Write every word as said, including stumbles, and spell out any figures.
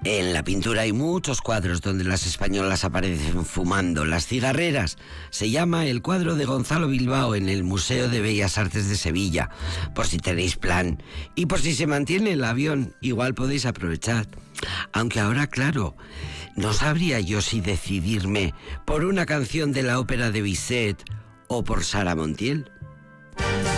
En la pintura hay muchos cuadros donde las españolas aparecen fumando. Las cigarreras se llama el cuadro de Gonzalo Bilbao en el Museo de Bellas Artes de Sevilla, por si tenéis plan. Y por si se mantiene el avión, igual podéis aprovechar. Aunque ahora, claro, no sabría yo si decidirme por una canción de la ópera de Bizet o por Sara Montiel.